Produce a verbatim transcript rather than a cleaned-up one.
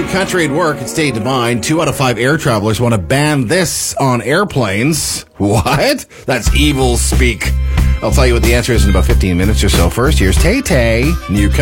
country at work, it's Dave Devine. Two out of five air travelers want to ban this on airplanes. What? That's evil speak. I'll tell you what the answer is in about fifteen minutes or so. First, here's Tay Tay. New